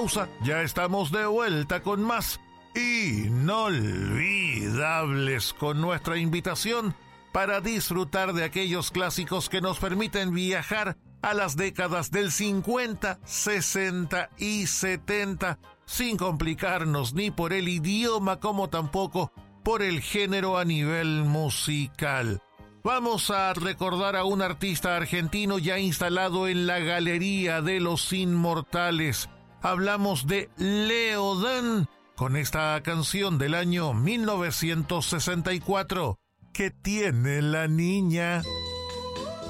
Ya estamos de vuelta con más Inolvidables, con nuestra invitación para disfrutar de aquellos clásicos que nos permiten viajar a las décadas del 50, 60 y 70, sin complicarnos ni por el idioma como tampoco por el género a nivel musical. Vamos a recordar a un artista argentino ya instalado en la galería de los inmortales. Hablamos de Leo Dan con esta canción del año 1964, ¿Qué tiene la niña?